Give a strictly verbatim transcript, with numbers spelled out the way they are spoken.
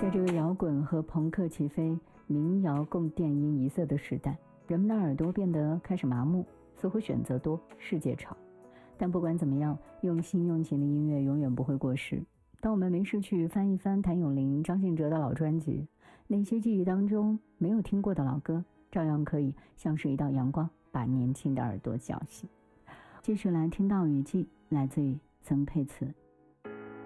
在这个摇滚和朋克齐飞、民谣共电音一色的时代，人们的耳朵变得开始麻木，似乎选择多，世界少。但不管怎么样，用心用情的音乐永远不会过时。当我们没事去翻一翻谭咏麟、张信哲的老专辑，那些记忆当中没有听过的老歌，照样可以像是一道阳光，把年轻的耳朵叫醒。继续来听到雨季，来自于曾沛慈。